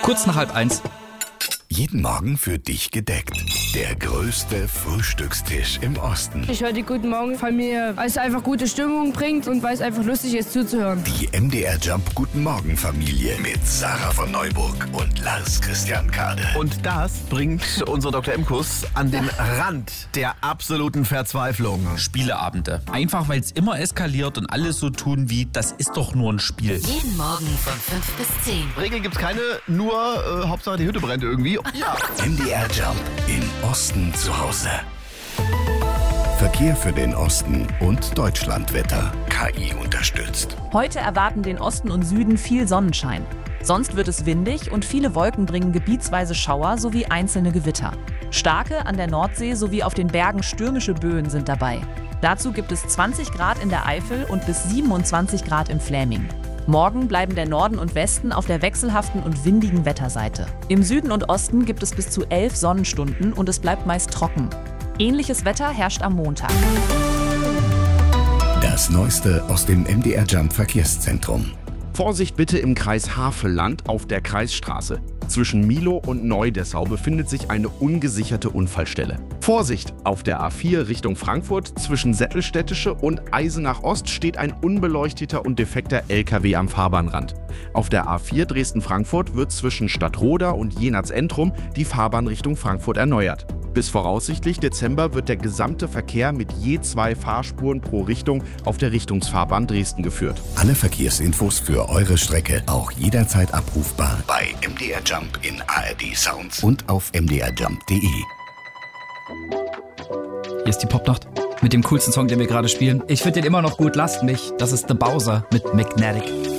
Kurz nach 12:30. Jeden Morgen für dich gedeckt. Der größte Frühstückstisch im Osten. Ich höre die Guten Morgen Familie, weil es einfach gute Stimmung bringt und weil es einfach lustig ist zuzuhören. Die MDR Jump Guten Morgen Familie mit Sarah von Neuburg und Lars Christian Kade. Und das bringt unser Dr. Imkus an den Rand der absoluten Verzweiflung. Spieleabende. Einfach weil es immer eskaliert und alle so tun wie, das ist doch nur ein Spiel. Jeden Morgen von 5 bis 10. Regeln gibt's keine, nur Hauptsache die Hütte brennt irgendwie. Ja. MDR Jump im Osten zu Hause. Verkehr für den Osten und Deutschlandwetter. KI unterstützt. Heute erwarten den Osten und Süden viel Sonnenschein. Sonst wird es windig und viele Wolken bringen gebietsweise Schauer sowie einzelne Gewitter. Starke an der Nordsee sowie auf den Bergen stürmische Böen sind dabei. Dazu gibt es 20 Grad in der Eifel und bis 27 Grad in Fläming. Morgen bleiben der Norden und Westen auf der wechselhaften und windigen Wetterseite. Im Süden und Osten gibt es bis zu 11 Sonnenstunden und es bleibt meist trocken. Ähnliches Wetter herrscht am Montag. Das Neueste aus dem MDR Jump Verkehrszentrum. Vorsicht bitte im Kreis Havelland auf der Kreisstraße. Zwischen Milo und Neu-Dessau befindet sich eine ungesicherte Unfallstelle. Vorsicht! Auf der A4 Richtung Frankfurt zwischen Sättelstädtische und Eisenach Ost steht ein unbeleuchteter und defekter LKW am Fahrbahnrand. Auf der A4 Dresden-Frankfurt wird zwischen Stadtroda und Jenatz-Entrum die Fahrbahn Richtung Frankfurt erneuert. Bis voraussichtlich Dezember wird der gesamte Verkehr mit je 2 Fahrspuren pro Richtung auf der Richtungsfahrbahn Dresden geführt. Alle Verkehrsinfos für eure Strecke auch jederzeit abrufbar bei MDR Jump in ARD Sounds und auf mdrjump.de. Hier ist die Popnacht mit dem coolsten Song, den wir gerade spielen. Ich finde den immer noch gut, lasst mich. Das ist The Bowser mit Magnetic.